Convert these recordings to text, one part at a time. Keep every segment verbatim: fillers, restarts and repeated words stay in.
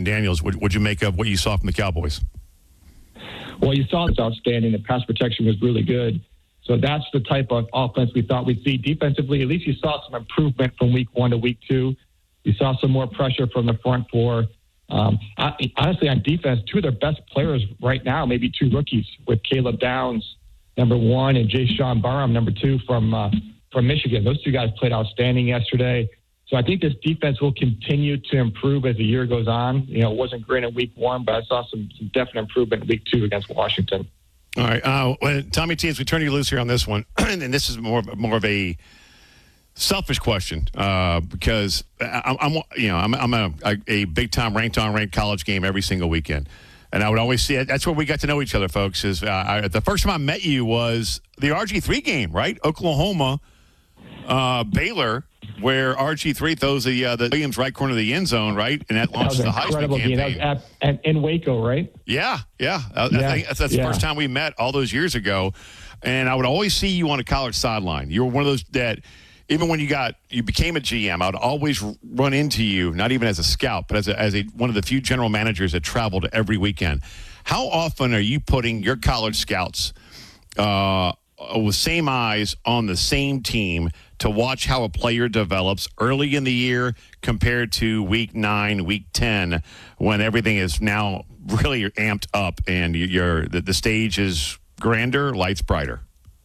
Daniels. What would you make of what you saw from the Cowboys? Well, you saw it's outstanding. The pass protection was really good. So that's the type of offense we thought we'd see. Defensively, at least you saw some improvement from week one to week two. You saw some more pressure from the front four. Um, I, honestly, on defense, two of their best players right now, maybe two rookies, with Caleb Downs, number one, and Jay Sean Barham, number two, from uh, from Michigan. Those two guys played outstanding yesterday. So I think this defense will continue to improve as the year goes on. You know, it wasn't great in week one, but I saw some, some definite improvement in week two against Washington. All right. Uh, well, Tommy T, as we turn you loose here on this one, and this is more, more of a selfish question uh, because I, I'm, you know, I'm, I'm a, a, a big-time ranked-on-ranked college game every single weekend. And I would always see it. That's where we got to know each other, folks. Is uh, I, the first time I met you was the R G three game, right? Oklahoma, uh, Baylor, where R G three throws the uh, the Williams right corner of the end zone, right? And that launches that the Heisman incredible campaign. Game. That was at, at, in Waco, right? Yeah, yeah. Uh, yeah. I think that's, that's yeah. the first time we met all those years ago. And I would always see you on a college sideline. You were one of those that, even when you got you became a G M, I would always run into you, not even as a scout, but as a, as a one of the few general managers that traveled every weekend. How often are you putting your college scouts uh, with same eyes on the same team to watch how a player develops early in the year compared to week nine, week ten, when everything is now really amped up and you're the, the stage is grander, lights brighter?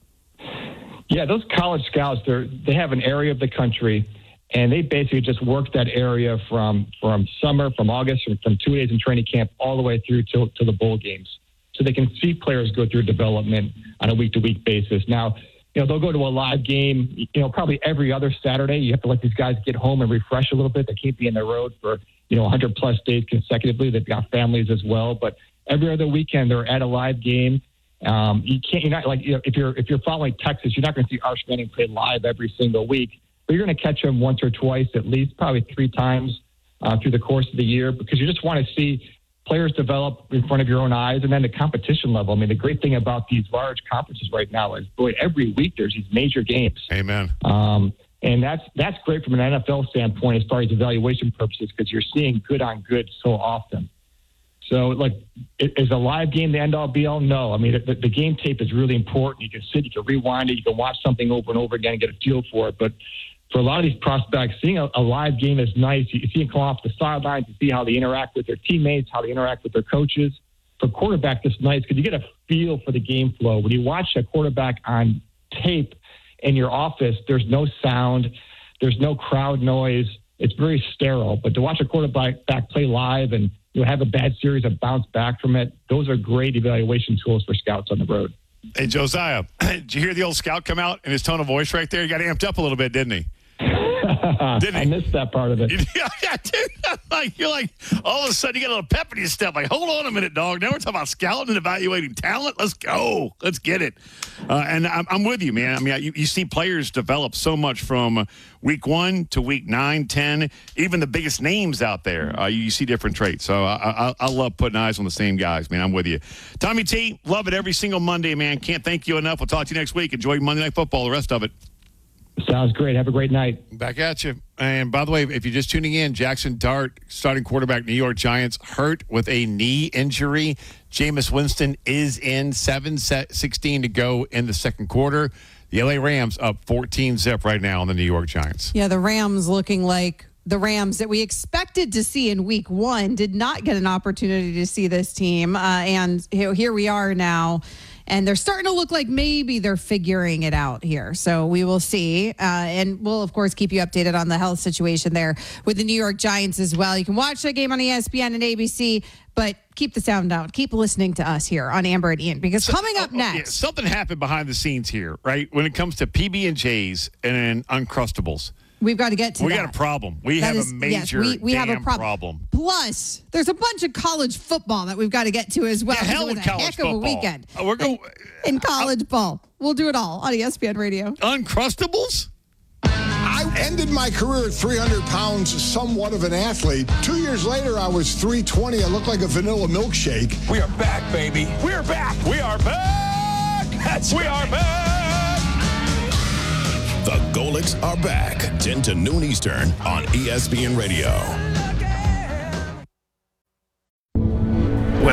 Yeah, those college scouts, they they have an area of the country, and they basically just work that area from from summer, from August, from, from two days in training camp all the way through to, to the bowl games. So they can see players go through development on a week-to-week basis. Now, you know, they'll go to a live game, you know, probably every other Saturday. You have to let these guys get home and refresh a little bit. They can't be on the road for, you know, one hundred plus days consecutively. They've got families as well. But every other weekend, they're at a live game. Um, you can't, you're not like, you know, if you're, if you're following Texas, you're not going to see Arch Manning play live every single week, but you're going to catch him once or twice, at least probably three times uh, through the course of the year, because you just want to see players develop in front of your own eyes. And then the competition level. I mean, the great thing about these large conferences right now is, boy, every week there's these major games. Amen. Um, and that's, that's great from an N F L standpoint as far as evaluation purposes, because you're seeing good on good so often. So, like, is a live game the end-all, be-all? No. I mean, the, the game tape is really important. You can sit, you can rewind it, you can watch something over and over again and get a feel for it. But for a lot of these prospects, seeing a, a live game is nice. You see them come off the sidelines, you see how they interact with their teammates, how they interact with their coaches. For quarterback, it's nice because you get a feel for the game flow. When you watch a quarterback on tape in your office, there's no sound, there's no crowd noise. It's very sterile. But to watch a quarterback back play live and you have a bad series and bounce back from it, those are great evaluation tools for scouts on the road. Hey, Josiah, did you hear the old scout come out in his tone of voice right there? He got amped up a little bit, didn't he? Didn't he? I missed that part of it. Yeah, yeah, dude. Like, you're like, all of a sudden you get a little pep in your step. Like, hold on a minute, dog. Now we're talking about scouting and evaluating talent. Let's go. Let's get it. Uh, and I'm, I'm with you, man. I mean, you, you see players develop so much from week one to week nine, ten, even the biggest names out there. Uh, you, you see different traits. So I, I, I love putting eyes on the same guys, man. I'm with you. Tommy T, love it every single Monday, man. Can't thank you enough. We'll talk to you next week. Enjoy Monday Night Football, the rest of it. Sounds great. Have a great night. Back at you. And by the way, if you're just tuning in, Jackson Dart, starting quarterback, New York Giants, hurt with a knee injury. Jameis Winston is in, seven sixteen to go in the second quarter. The L A Rams up fourteen zip right now on the New York Giants. Yeah, the Rams looking like the Rams that we expected to see in week one. Did not get an opportunity to see this team. Uh, and here we are now. And they're starting to look like maybe they're figuring it out here. So we will see. Uh, and we'll, of course, keep you updated on the health situation there with the New York Giants as well. You can watch that game on E S P N and A B C, but keep the sound down. Keep listening to us here on Amber and Ian, because coming up next. Yeah, something happened behind the scenes here, right? When it comes to P B and J's and Uncrustables. We've got to get to we that. We got a problem. We that have is, a major yes, we, we damn have a prob- problem. Plus, there's a bunch of college football that we've got to get to as well. The hell with a college heck football. of a weekend. Uh, we're going in college uh, ball. We'll do it all on E S P N Radio. Uncrustables? I ended my career at three hundred pounds, somewhat of an athlete. Two years later, I was three twenty. I looked like a vanilla milkshake. We are back, baby. We are back. We are back. That's we are back. The Golics are back, ten to noon Eastern on E S P N Radio.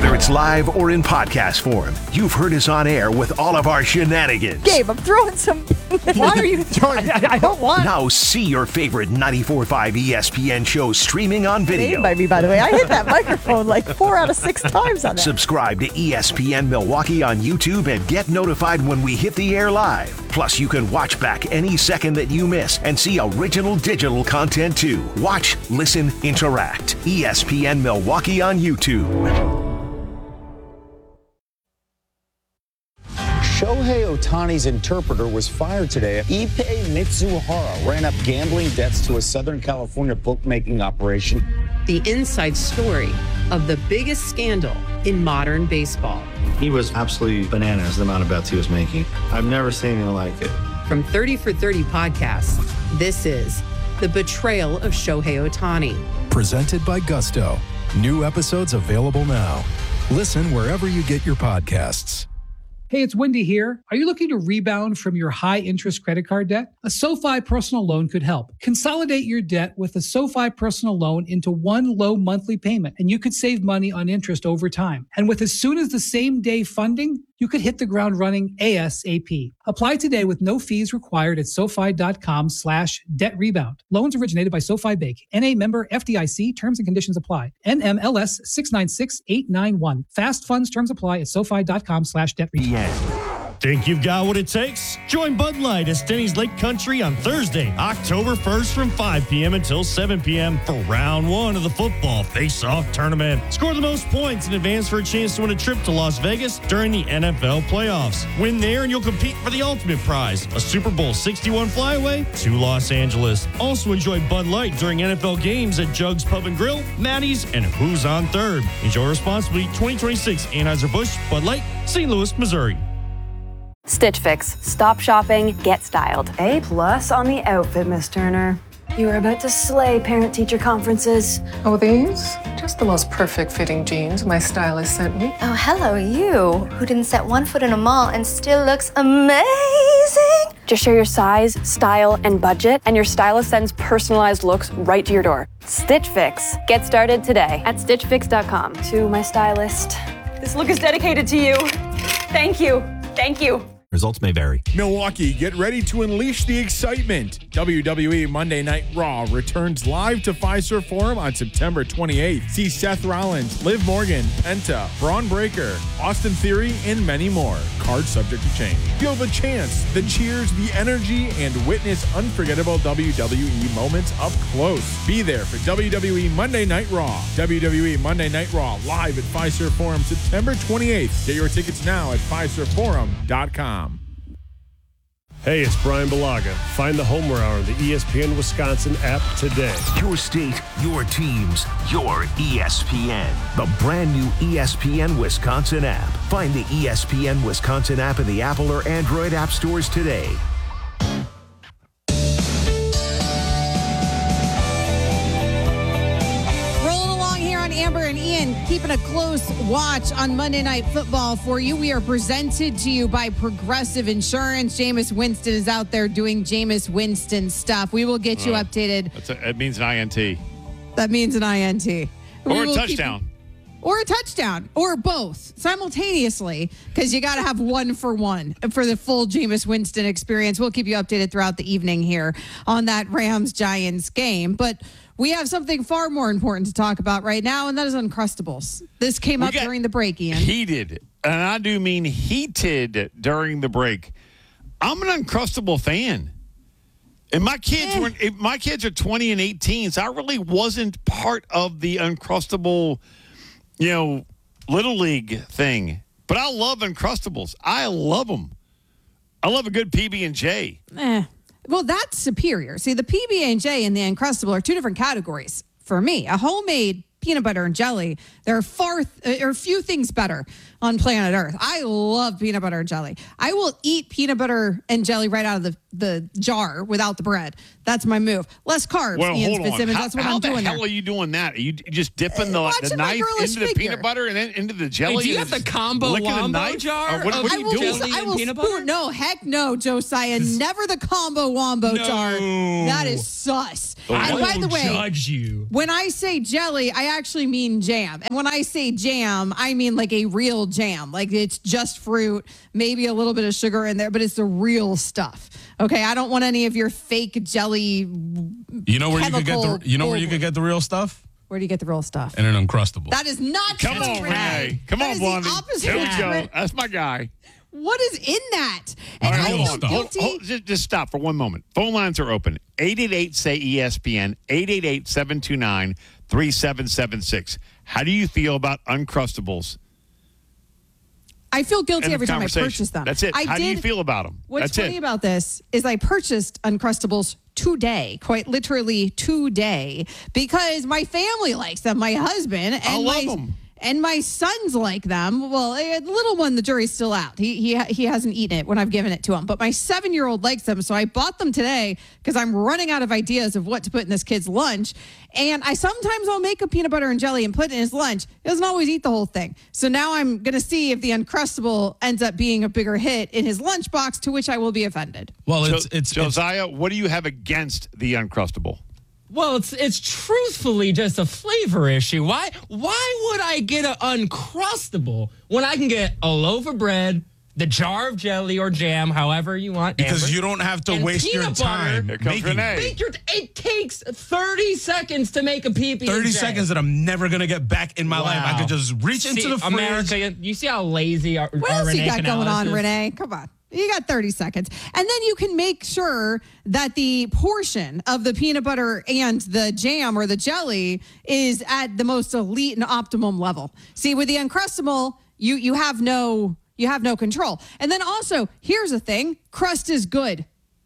Whether it's live or in podcast form, you've heard us on air with all of our shenanigans. Gabe, I'm throwing some. Why are you throwing? I, I don't want. Now see your favorite ninety-four point five E S P N shows streaming on video. By me, by the way, I hit that microphone like four out of six times on that. Subscribe to E S P N Milwaukee on YouTube and get notified when we hit the air live. Plus, you can watch back any second that you miss and see original digital content too. Watch, listen, interact. E S P N Milwaukee on YouTube. Shohei Ohtani's interpreter was fired today. Ippei Mitsuhara ran up gambling debts to a Southern California bookmaking operation. The inside story of the biggest scandal in modern baseball. He was absolutely bananas, the amount of bets he was making. I've never seen anything like it. From thirty for thirty podcasts, this is The Betrayal of Shohei Ohtani. Presented by Gusto. New episodes available now. Listen wherever you get your podcasts. Hey, it's Wendy here. Are you looking to rebound from your high-interest credit card debt? A SoFi personal loan could help. Consolidate your debt with a SoFi personal loan into one low monthly payment, and you could save money on interest over time. And with as soon as the same day funding, you could hit the ground running ASAP. Apply today with no fees required at SoFi.com slash debt rebound. Loans originated by SoFi Bank. N A member F D I C. Terms and conditions apply. N M L S six nine six eight nine one. Fast funds terms apply at SoFi.com slash debt rebound. Think you've got what it takes? Join Bud Light at Stenny's Lake Country on Thursday, October first from five p.m. until seven p.m. for round one of the football face-off tournament. Score the most points in advance for a chance to win a trip to Las Vegas during the N F L playoffs. Win there and you'll compete for the ultimate prize, a Super Bowl sixty-one flyaway to Los Angeles. Also enjoy Bud Light during N F L games at Jugs Pub and Grill, Maddie's, and Who's on Third. Enjoy responsibly. twenty twenty-six Anheuser-Busch, Bud Light, Saint Louis, Missouri. Stitch Fix. Stop shopping, get styled. A plus on the outfit, Miss Turner. You are about to slay parent-teacher conferences. Oh, these? Just the most perfect fitting jeans my stylist sent me. Oh, hello, you, who didn't set one foot in a mall and still looks amazing. Just share your size, style, and budget, and your stylist sends personalized looks right to your door. Stitch Fix. Get started today at stitch fix dot com. To my stylist. This look is dedicated to you. Thank you. Thank you. Results may vary. Milwaukee, get ready to unleash the excitement. W W E Monday Night Raw returns live to Fiserv Forum on September twenty-eighth. See Seth Rollins, Liv Morgan, Penta, Braun Breaker, Austin Theory, and many more. Cards subject to change. Feel the chants, the cheers, the energy, and witness unforgettable W W E moments up close. Be there for W W E Monday Night Raw. W W E Monday Night Raw live at Fiserv Forum September twenty-eighth. Get your tickets now at fiserv forum dot com. Hey, it's Brian Balaga. Find the Homer Hour on the E S P N Wisconsin app today. Your state, your teams, your E S P N. The brand new E S P N Wisconsin app. Find the E S P N Wisconsin app in the Apple or Android app stores today. Amber and Ian keeping a close watch on Monday Night Football for you. We are presented to you by Progressive Insurance. Jameis Winston is out there doing Jameis Winston stuff. We will get you oh, updated. That's a, that means an I N T. That means an I N T. Or we a touchdown. You, or a touchdown. Or both simultaneously, because you got to have one for one for the full Jameis Winston experience. We'll keep you updated throughout the evening here on that Rams-Giants game. But we have something far more important to talk about right now, and that is Uncrustables. This came we up during the break, Ian. Heated, and I do mean heated during the break. I'm an Uncrustable fan. And my kids were my kids are twenty and eighteen, so I really wasn't part of the Uncrustable, you know, Little League thing. But I love Uncrustables. I love them. I love a good P B and J. Eh. Well, that's superior. See, the P B and J and the Uncrustable are two different categories for me. A homemade peanut butter and jelly, there are far there are few things better on planet Earth. I love peanut butter and jelly. I will eat peanut butter and jelly right out of the, the jar without the bread. That's my move. Less carbs, Well, Ian hold on. Fitzsimmons. How, That's what how I'm the doing hell there. are you doing that? Are you just dipping the, Watching the my knife girlish into the figure. peanut butter and then into the jelly? Wait, do you and have the just combo licking the wombo knife? jar Or what, of what are I you will, doing? I will peanut spoon. butter? No, heck no, Josiah. Never the combo wombo No. jar. That is sus. I And by will the way, judge you. when I say jelly, I I actually mean jam. And when I say jam, I mean like a real jam. Like it's just fruit, maybe a little bit of sugar in there, but it's the real stuff. Okay, I don't want any of your fake jelly. You know where you could get the you know where you could get the real stuff? Where do you get the real stuff? In an Uncrustable. That is not Come true, on, Renee. Renee. Come That on, is the Blondie. opposite Here we of go. true. That's my guy. What is in that? And All right, I hold feel on. guilty. Hold, hold, just, just stop for one moment. Phone lines are open. eight eight eight, say E S P N, eight eight eight, seven two nine, three seven seven six. How do you feel about Uncrustables? I feel guilty End of every time I conversation. purchase them. That's it. I How did, do you feel about them? What's That's funny it. about this is I purchased Uncrustables today, quite literally today, because my family likes them. My husband and I love my them. and my sons like them. Well, eh, the little one, the jury's still out. He he he hasn't eaten it when I've given it to him. But my seven-year-old likes them, so I bought them today because I'm running out of ideas of what to put in this kid's lunch. And I sometimes I'll make a peanut butter and jelly and put it in his lunch. He doesn't always eat the whole thing. So now I'm going to see if the Uncrustable ends up being a bigger hit in his lunchbox, to which I will be offended. Well, Jo- it's it's Josiah, what do you have against the Uncrustable? Well, it's it's truthfully just a flavor issue. Why why would I get an Uncrustable when I can get a loaf of bread, the jar of jelly or jam, however you want? Because Amber, you don't have to and waste your peanut time butter. Here comes making Renee. Make your, it takes thirty seconds to make a P B and J. thirty seconds that I'm never going to get back in my life. I Wow. could just reach into See, the fridge. America, you see how lazy our, What our else Renee you got going on, Canales is? Renee? Come on. You got thirty seconds. And then you can make sure that the portion of the peanut butter and the jam or the jelly is at the most elite and optimum level. See, with the Uncrustable, you you have no you have no control. And then also, here's the thing, crust is good.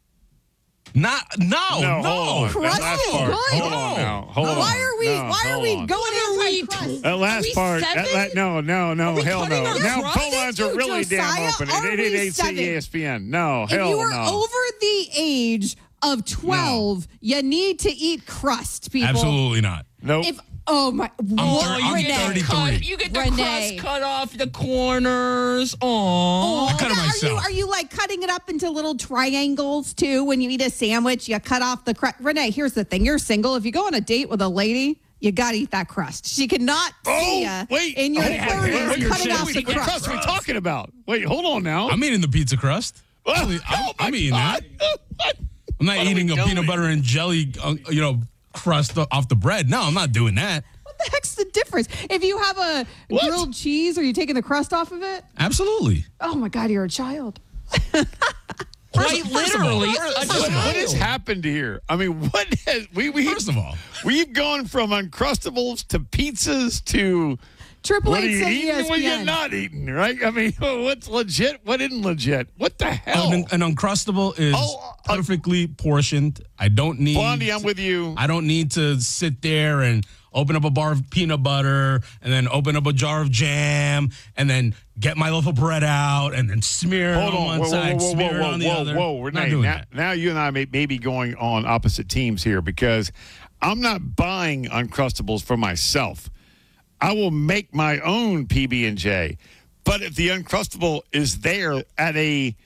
Not no No, no. hold on. Crust That last is part. good. Hold on now. Hold on. Why are we No, why are hold we on. going anti-crust? That last we part, seven? that, that, no, no, no, we hell cutting no. our Now crust? phone lines are Thank you, really Josiah. damn open. Are At we eight eight eight, say seven? E S P N. No, If hell you are no. over the age of twelve, you need to eat crust, people. Absolutely not. Nope. If oh my, I'm, what, thir- I'm Renee? thirty-three. Cut, you get the Renee. crust cut off the corners. Aww. Oh, I cut it now, are you myself. are you like cutting it up into little triangles too? When you eat a sandwich, you cut off the crust. Renee, here's the thing: you're single. If you go on a date with a lady, you gotta eat that crust. She cannot see you Oh, wait. in your Hold on. thirties Wait, wait, cutting wait, off wait, the what crust. crust are we talking about? Wait, hold on now. I'm eating the pizza crust. I'm, I'm, Oh, my I'm eating God. that. I'm not What are eating we a doing? peanut butter and jelly, uh, you know, crust off the bread. No, I'm not doing that. What the heck's the difference? If you have a What? grilled cheese, are you taking the crust off of it? Absolutely. Oh my God, you're a child. Quite literally, a What, what has child. happened here? I mean, what has we we First of all, we've gone from Uncrustables to pizzas to Triple what are eight you say eating and what E S P you're N. not eating, right? I mean, what's legit? What isn't legit? What the hell? an, an Uncrustable is Oh, uh, perfectly portioned. I don't need. Blondie, I'm with you. I don't need to sit there and open up a bar of peanut butter and then open up a jar of jam and then get my loaf of bread out and then smear it Hold on on, one whoa, side, whoa, whoa, smear whoa, it on the whoa, other. whoa, Not Renee, doing now, that. now you and I may, may be going on opposite teams here because I'm not buying Uncrustables for myself. I will make my own P B and J. But if the Uncrustable is there at a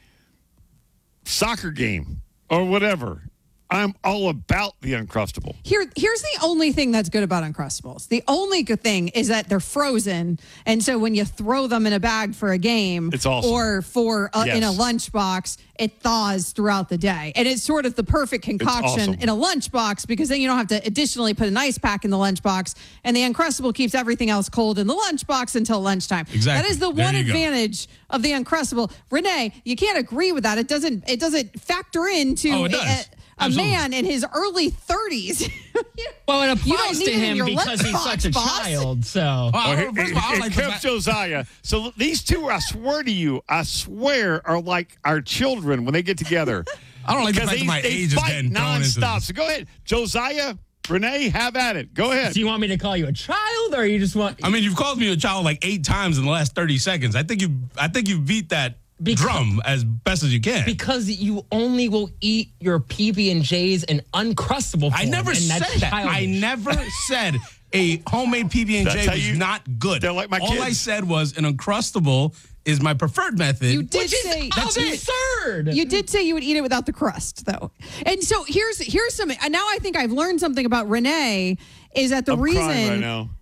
soccer game or whatever, I'm all about the Uncrustable. Here, here's the only thing that's good about Uncrustables. The only good thing is that they're frozen, and so when you throw them in a bag for a game, It's awesome. or for a, in a Yes. lunchbox, it thaws throughout the day, and it's sort of the perfect concoction awesome. in a lunchbox because then you don't have to additionally put an ice pack in the lunchbox, and the Uncrustable keeps everything else cold in the lunchbox until lunchtime. Exactly. That is the There one you go. advantage of the Uncrustable. Renee, you can't agree with that. It doesn't. It doesn't factor into. Oh, it a- does. a Absolutely. man in his early thirties. Well, it You don't applies need to it in him your because he's lunchbox, such a boss. child. So. Oh, Oh, here, first of all, I here like the comes fact- Josiah. So these two, I swear to you, I swear, are like our children when they get together. I don't like the Because fact that they, my they age is fight getting thrown into nonstop. this. So go ahead, Josiah, Renee, have at it. Go ahead. Do you want me to call you a child, or you just want? I mean, you've called me a child like eight times in the last thirty seconds. I think you, I think you beat that Because- drum as best as you can. Because you only will eat your P B and J's and Uncrustable. I form, never and said that's that. I childish. never said a homemade P B and That's J how was you- not good. they're like my All I kids. said was an Uncrustable is my preferred method. You did Which is say absurd. You did say you would eat it without the crust, though. And so here's here's some. And now I think I've learned something about Renee. Is that the I'm reason crying right now.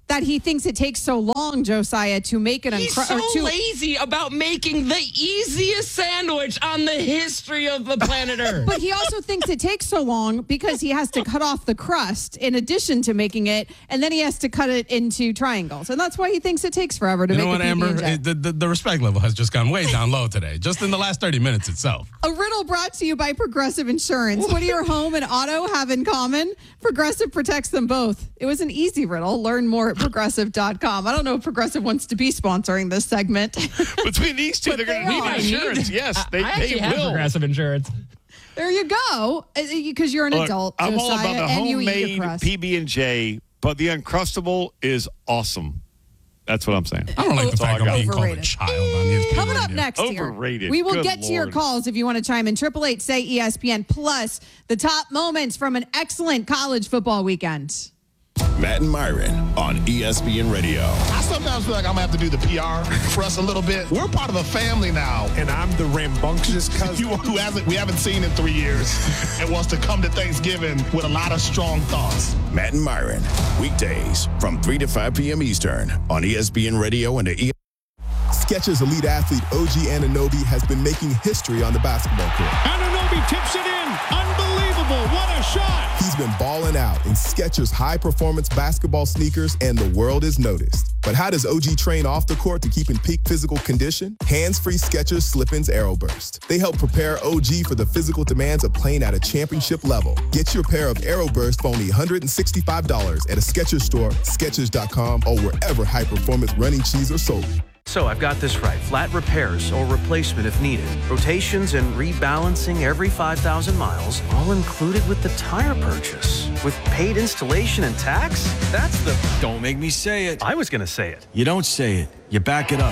that he thinks it takes so long, Josiah, to make it. He's uncru- so or to- lazy about making the easiest sandwich on the history of the planet Earth. But he also thinks it takes so long because he has to cut off the crust in addition to making it, and then he has to cut it into triangles. And that's why he thinks it takes forever to You make know what, a P B and Amber? J. It- the, the, the respect level has just gone way down low today, just in the last thirty minutes itself. A riddle brought to you by Progressive Insurance. What do your home and auto have in common? Progressive protects them both. It was an easy riddle. Learn more at progressive dot com. I don't know if Progressive wants to be sponsoring this segment. Between these two, they're going to need are. insurance. Yes, they, I they actually have will. Progressive Insurance. There you go. Because you're an Look, adult, I'm all Josiah, about the and you eat your homemade crust. P B and J, but the Uncrustable is awesome. That's what I'm saying. I don't like the That's all fact I I'm got. being called a Overrated. child on E S P N Coming up Radio. next Overrated. here, we will Good get to your Lord. calls if you want to chime in. Triple eight say E S P N plus the top moments from an excellent college football weekend. Matt and Myron on E S P N Radio. I sometimes feel like I'm going to have to do the P R for us a little bit. We're part of a family now. And I'm the rambunctious cousin. You who hasn't we haven't seen in three years and wants to come to Thanksgiving with a lot of strong thoughts. Matt and Myron, weekdays from three to five p.m. Eastern on E S P N Radio and the E. Skechers elite athlete O G Anunoby has been making history on the basketball court. Anunoby tips it in. Unbelievable. What a shot. He's been balling out in Skechers high-performance basketball sneakers, and the world is noticed. But how does O G train off the court to keep in peak physical condition? Hands-free Skechers Slip-ins Aeroburst. They help prepare O G for the physical demands of playing at a championship level. Get your pair of Aeroburst for only one hundred sixty-five dollars at a Skechers store, Skechers dot com, or wherever high-performance running shoes are sold. So I've got this right. Flat repairs or replacement if needed. Rotations and rebalancing every five thousand miles, all included with the tire purchase. With paid installation and tax? That's the... Don't make me say it. I was going to say it. You don't say it. You back it up.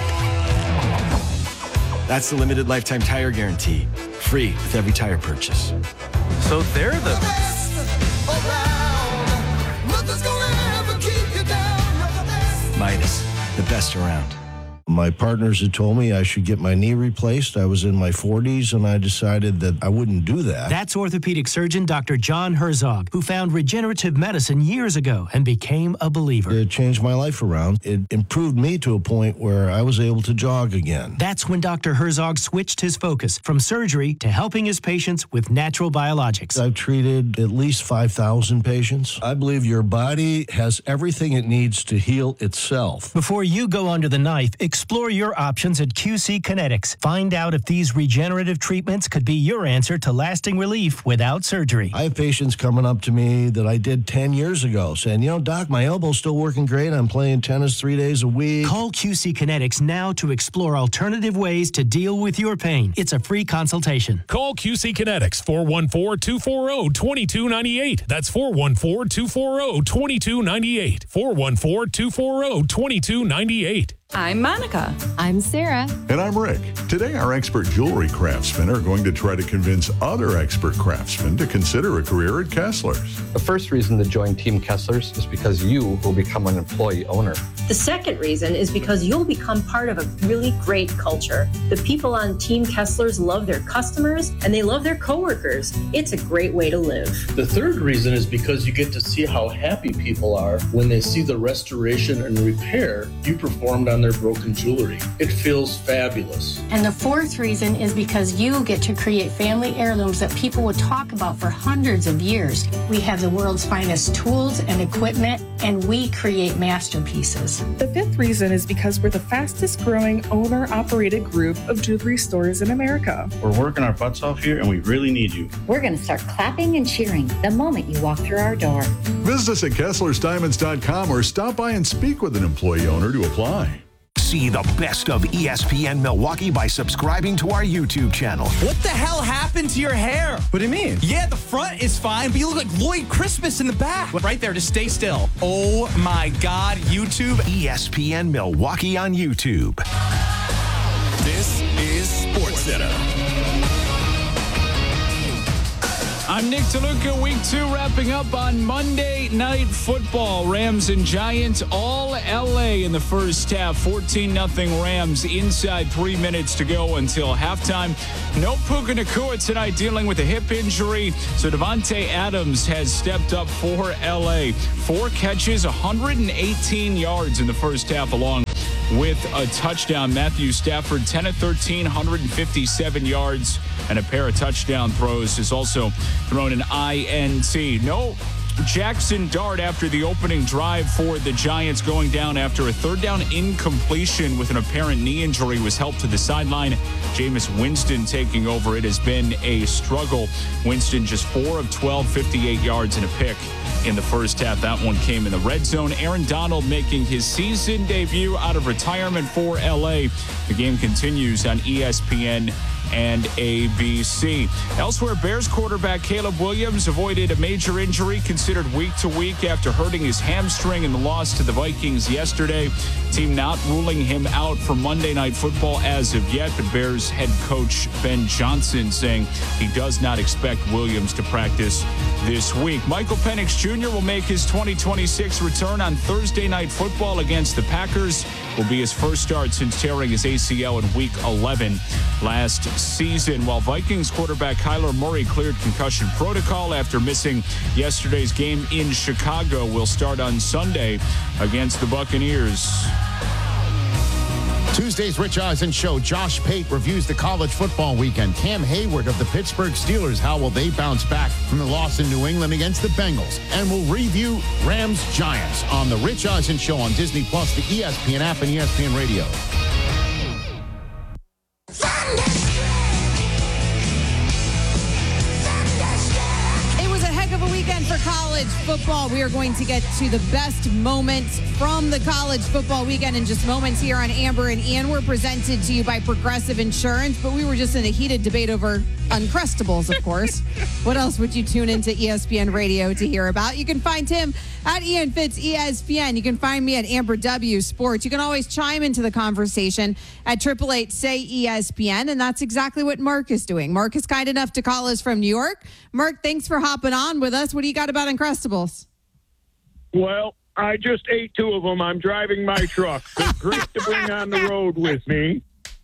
That's the limited lifetime tire guarantee. Free with every tire purchase. So they're the... Midas, the best around. My partners had told me I should get my knee replaced. I was in my forties, and I decided that I wouldn't do that. That's orthopedic surgeon Doctor John Herzog, who found regenerative medicine years ago and became a believer. It changed my life around. It improved me to a point where I was able to jog again. That's when Doctor Herzog switched his focus from surgery to helping his patients with natural biologics. I've treated at least five thousand patients. I believe your body has everything it needs to heal itself. Before you go under the knife, explore your options at Q C Kinetics. Find out if these regenerative treatments could be your answer to lasting relief without surgery. I have patients coming up to me that I did ten years ago saying, you know, Doc, my elbow's still working great. I'm playing tennis three days a week. Call Q C Kinetics now to explore alternative ways to deal with your pain. It's a free consultation. Call Q C Kinetics, four one four, two four zero, two two nine eight. That's four one four, two four zero, two two nine eight. four one four, two four zero, two two nine eight. I'm Monica. I'm Sarah. And I'm Rick. Today, our expert jewelry craftsmen are going to try to convince other expert craftsmen to consider a career at Kessler's. The first reason to join Team Kessler's is because you will become an employee owner. The second reason is because you'll become part of a really great culture. The people on Team Kessler's love their customers and they love their coworkers. It's a great way to live. The third reason is because you get to see how happy people are when they see the restoration and repair you performed on their broken jewelry. It feels fabulous. And the fourth reason is because you get to create family heirlooms that people would talk about for hundreds of years. We have the world's finest tools and equipment, and we create masterpieces. The fifth reason is because we're the fastest growing owner-operated group of jewelry stores in America. We're working our butts off here, and we really need you. We're going to start clapping and cheering the moment you walk through our door. Visit us at Kessler's Diamonds dot com or stop by and speak with an employee owner to apply. See the best of E S P N Milwaukee by subscribing to our YouTube channel. What the hell happened to your hair? What do you mean? Yeah, the front is fine, but you look like Lloyd Christmas in the back. Right there, just stay still. Oh my God, YouTube. E S P N Milwaukee on YouTube. This is SportsCenter. I'm Nick DeLuca. Week two wrapping up on Monday Night Football. Rams and Giants, all L A in the first half. fourteen nothing Rams inside three minutes to go until halftime. No Puka Nacua tonight dealing with a hip injury. So Devontae Adams has stepped up for L A. Four catches, one hundred eighteen yards in the first half along with a touchdown. Matthew Stafford, ten of thirteen, one hundred fifty-seven yards and a pair of touchdown throws. Has also thrown an I N T. No Jackson Dart after the opening drive for the Giants, going down after a third down incompletion with an apparent knee injury, was helped to the sideline. Jameis Winston taking over. It has been a struggle. Winston just four of twelve, fifty-eight yards and a pick in the first half. That one came in the red zone. Aaron Donald making his season debut out of retirement for L A. The game continues on E S P N and A B C. Elsewhere, Bears quarterback Caleb Williams avoided a major injury, considered week to week after hurting his hamstring in the loss to the Vikings yesterday. Team not ruling him out for Monday Night Football as of yet, but Bears head coach Ben Johnson saying he does not expect Williams to practice this week. Michael Penix Junior will make his twenty twenty-six return on Thursday Night Football against the Packers. Will be his first start since tearing his A C L in week eleven last season, while Vikings quarterback Kyler Murray cleared concussion protocol after missing yesterday's game in Chicago. Will start on Sunday against the Buccaneers. Tuesday's Rich Eisen Show. Josh Pate reviews the college football weekend. Cam Hayward of the Pittsburgh Steelers. How will they bounce back from the loss in New England against the Bengals? And we'll review Rams Giants on the Rich Eisen Show on Disney Plus, the E S P N app, and E S P N Radio. For college football, we are going to get to the best moments from the college football weekend in just moments here on Amber and Ian. We're presented to you by Progressive Insurance, but we were just in a heated debate over Uncrustables, of course. What else would you tune into E S P N Radio to hear about? You can find him at Ian Fitz E S P N. You can find me at Amber W Sports. You can always chime into the conversation at eight eight eight, S A Y, E S P N, and that's exactly what Mark is doing. Mark is kind enough to call us from New York. Mark, thanks for hopping on with us. What do you got about Uncrustables? Well, I just ate two of them. I'm driving my truck. They're great to bring on the road with me.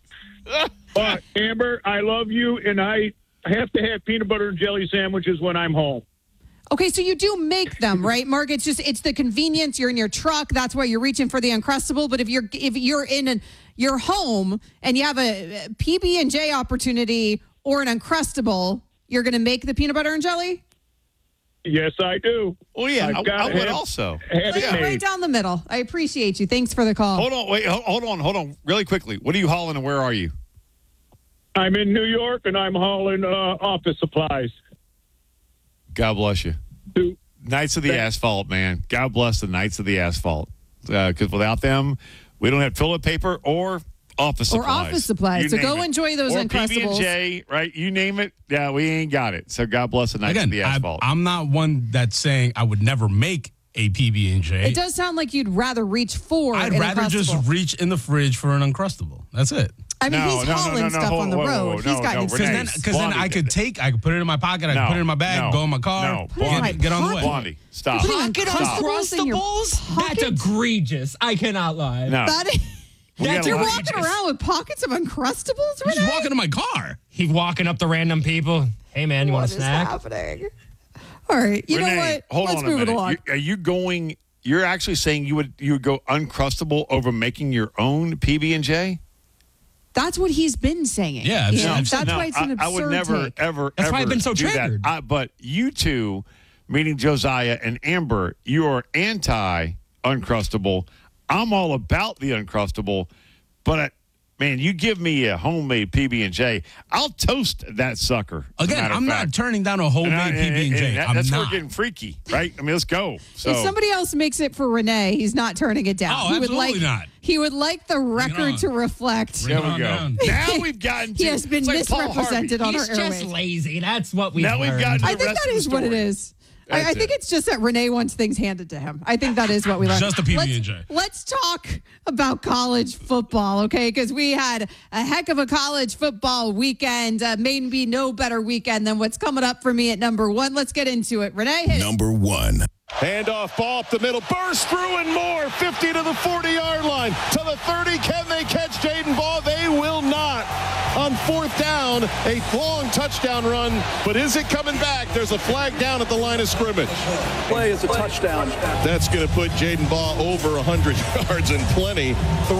But, Amber, I love you, and I have to have peanut butter and jelly sandwiches when I'm home. Okay, so you do make them, right, Mark? It's just it's the convenience. You're in your truck. That's why you're reaching for the Uncrustable. But if you're if you're in an, your home and you have a P B and J opportunity or an Uncrustable, you're going to make the peanut butter and jelly? Yes, I do. Oh, yeah, I've I, got I would have, also. Have right, right down the middle. I appreciate you. Thanks for the call. Hold on, wait, hold on, hold on, really quickly. What are you hauling and where are you? I'm in New York and I'm hauling uh, office supplies. God bless you. Do, Knights of the Thanks. Asphalt, man. God bless the Knights of the Asphalt. Because uh, without them, we don't have toilet paper or office supplies. Or office supplies. You so go it. enjoy those or Uncrustables. P B and J, right? You name it. Yeah, we ain't got it. So God bless the Knights Again, of the Asphalt. I, I'm not one that's saying I would never make a P B and J. It does sound like you'd rather reach for I'd an rather just reach in the fridge for an Uncrustable. That's it. I mean, no, he's no, hauling no, no, stuff no, on the whoa, road. whoa, whoa, he's no, got no, his Because then, cause then I could take, I could put it in my pocket, I could no, put it in my bag, no, go in my car, no, get, get on the way. Blondie, stop. Pocket Uncrustables? That's egregious. I cannot lie. No. That is, That's you're outrageous. walking around with pockets of Uncrustables, Renee? He's walking to my car. He's walking up to random people. Hey, man, you what want a snack? What is happening? All right. You Renee, know what? Hold Let's on a move it minute. along. You, are you going, you're actually saying you would you would go Uncrustable over making your own P B and J? That's what he's been saying. Yeah, I've You seen- know, I've that's No, why it's an I, I absurd would never, take. ever, That's ever why I've been so do that. triggered. I, but you two, meaning Josiah and Amber, you are anti-Uncrustable. I'm all about the Uncrustable, but I, man, you give me a homemade P B and J, I'll toast that sucker. Again, I'm not turning down a homemade P B and J. That, I'm that's where not. we're getting freaky, right? I mean, let's go. So. If somebody else makes it for Renee, he's not turning it down. Oh, he would absolutely like, not. He would like the record on. to reflect. Bring There it we on go. down. Now we've gotten to He has been it's like Paul misrepresented Harvey. on He's our just airwaves. lazy. That's what we've Now we've learned. gotten to I the think rest that of the is what it story. is. I, I think it's just that Renee wants things handed to him. I think that is what we learned. Just the P B and J. Let's, let's talk about college football, okay? Because we had a heck of a college football weekend. Uh, maybe no better weekend than what's coming up for me at number one. Let's get into it. Renee, hit it. Number one. Handoff, ball up the middle, burst through and more, fifty to the forty-yard line, to the thirty. Can they catch Jaden Ball? They will not. On fourth down, a long touchdown run, but is it coming back? There's a flag down at the line of scrimmage. Play is a touchdown. That's going to put Jaden Ball over one hundred yards and plenty.